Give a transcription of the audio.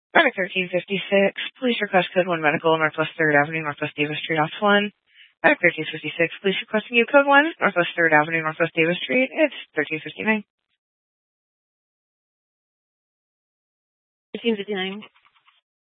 Medic 1356, police request code 1 medical, Northwest 3rd Avenue, Northwest Davis Street, Office 1. Medic 1356, police requesting you code 1, Northwest 3rd Avenue, Northwest Davis Street. It's 1359. 1359.